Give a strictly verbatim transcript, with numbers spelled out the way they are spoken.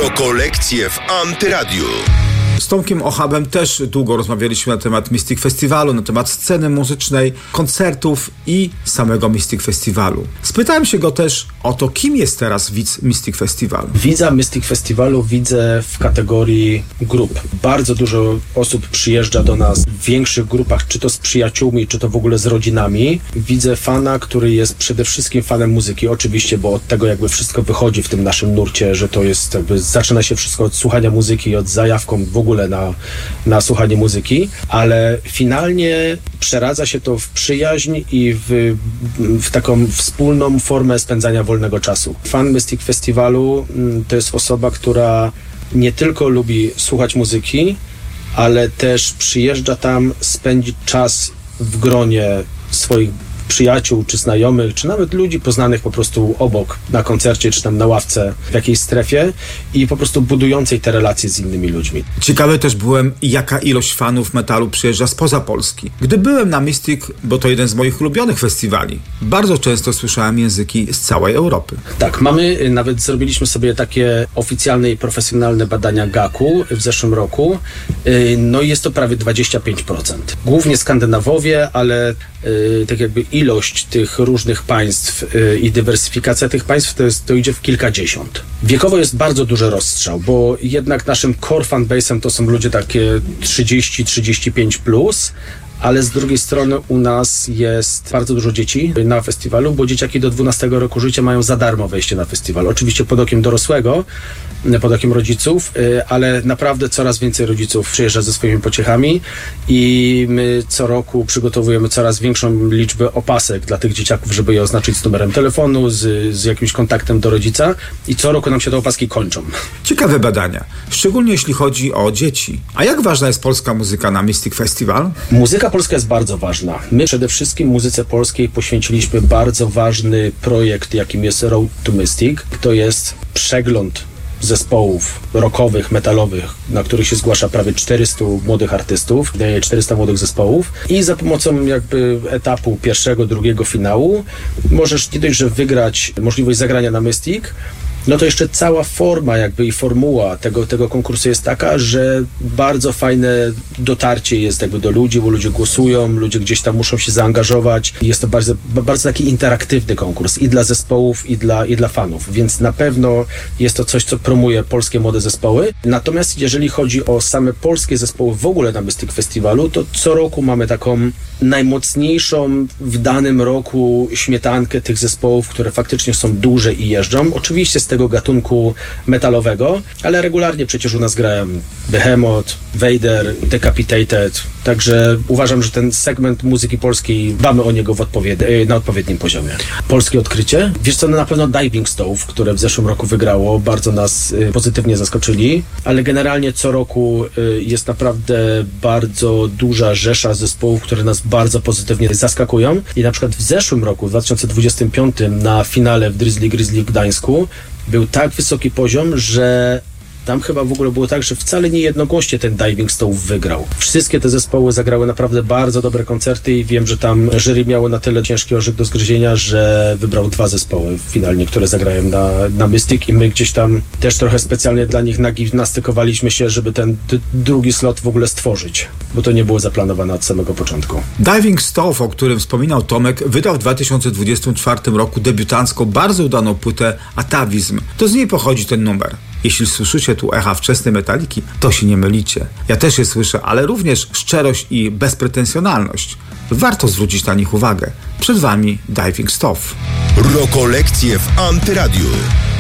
Rokolekcje w Antyradiu. Z Tomkiem Ochabem też długo rozmawialiśmy na temat Mystic Festiwalu, na temat sceny muzycznej, koncertów i samego Mystic Festiwalu. Spytałem się go też o to, kim jest teraz widz Mystic Festiwalu. Widza Mystic Festiwalu widzę w kategorii grup. Bardzo dużo osób przyjeżdża do nas w większych grupach, czy to z przyjaciółmi, czy to w ogóle z rodzinami. Widzę fana, który jest przede wszystkim fanem muzyki, oczywiście, bo od tego jakby wszystko wychodzi w tym naszym nurcie, że to jest jakby, zaczyna się wszystko od słuchania muzyki, od zajawką w ogóle na, na słuchanie muzyki, ale finalnie przeradza się to w przyjaźń i w, w taką wspólną formę spędzania wolnego czasu. Fan Mystic Festiwalu to jest osoba, która nie tylko lubi słuchać muzyki, ale też przyjeżdża tam spędzić czas w gronie swoich przyjaciół, czy znajomych, czy nawet ludzi poznanych po prostu obok, na koncercie, czy tam na ławce w jakiejś strefie i po prostu budującej te relacje z innymi ludźmi. Ciekawy też byłem, jaka ilość fanów metalu przyjeżdża spoza Polski. Gdy byłem na Mystic, bo to jeden z moich ulubionych festiwali, bardzo często słyszałem języki z całej Europy. Tak, mamy, nawet zrobiliśmy sobie takie oficjalne i profesjonalne badania gaku w zeszłym roku, no i jest to prawie dwadzieścia pięć procent. Głównie Skandynawowie, ale tak jakby ilość tych różnych państw yy, i dywersyfikacja tych państw to, jest, to idzie w kilkadziesiąt. Wiekowo jest bardzo duży rozstrzał, bo jednak naszym core fanbase'em to są ludzie takie trzydzieści trzydzieści pięć plus, ale z drugiej strony u nas jest bardzo dużo dzieci na festiwalu, bo dzieciaki do dwunastego roku życia mają za darmo wejście na festiwal. Oczywiście pod okiem dorosłego, pod okiem rodziców, ale naprawdę coraz więcej rodziców przyjeżdża ze swoimi pociechami i my co roku przygotowujemy coraz większą liczbę opasek dla tych dzieciaków, żeby je oznaczyć z numerem telefonu, z, z jakimś kontaktem do rodzica i co roku nam się te opaski kończą. Ciekawe badania, szczególnie jeśli chodzi o dzieci. A jak ważna jest polska muzyka na Mystic Festival? Muzyka polska jest bardzo ważna. My przede wszystkim muzyce polskiej poświęciliśmy bardzo ważny projekt, jakim jest Road to Mystic. To jest przegląd zespołów rockowych, metalowych, na których się zgłasza prawie czterysta młodych artystów, czterysta młodych zespołów i za pomocą jakby etapu pierwszego, drugiego finału możesz nie dość, że wygrać możliwość zagrania na Mystic, no to jeszcze cała forma jakby i formuła tego, tego konkursu jest taka, że bardzo fajne dotarcie jest jakby do ludzi, bo ludzie głosują, ludzie gdzieś tam muszą się zaangażować. Jest to bardzo, bardzo taki interaktywny konkurs i dla zespołów, i dla, i dla fanów, więc na pewno jest to coś, co promuje polskie młode zespoły. Natomiast jeżeli chodzi o same polskie zespoły w ogóle na Mystic Festiwalu, to co roku mamy taką najmocniejszą w danym roku śmietankę tych zespołów, które faktycznie są duże i jeżdżą. Oczywiście z tego gatunku metalowego, ale regularnie przecież u nas grają Behemoth, Vader, Decapitated, także uważam, że ten segment muzyki polskiej, dbamy o niego w odpowied- na odpowiednim poziomie. Polskie odkrycie? Wiesz co, no na pewno Diving Stove, które w zeszłym roku wygrało, bardzo nas y, pozytywnie zaskoczyli, ale generalnie co roku y, jest naprawdę bardzo duża rzesza zespołów, które nas bardzo pozytywnie zaskakują i na przykład w zeszłym roku, w dwa tysiące dwudziestym piątym na finale w Drizzly Grizzly w Gdańsku był tak wysoki poziom, że tam chyba w ogóle było tak, że wcale nie jednogłośnie ten Diving Stove wygrał. Wszystkie te zespoły zagrały naprawdę bardzo dobre koncerty i wiem, że tam jury miało na tyle ciężki orzech do zgryzienia, że wybrał dwa zespoły finalnie, które zagrają na, na Mystic i my gdzieś tam też trochę specjalnie dla nich nagimnastykowaliśmy się, żeby ten d- drugi slot w ogóle stworzyć, bo to nie było zaplanowane od samego początku. Diving Stove, o którym wspominał Tomek, wydał w dwa tysiące dwudziestym czwartym roku debiutancką, bardzo udaną płytę Atawizm. To z niej pochodzi ten numer. Jeśli słyszycie tu echa wczesnej metaliki, to się nie mylicie. Ja też je słyszę, ale również szczerość i bezpretensjonalność. Warto zwrócić na nich uwagę. Przed wami Diving Stove. Rokolekcje w Antyradiu.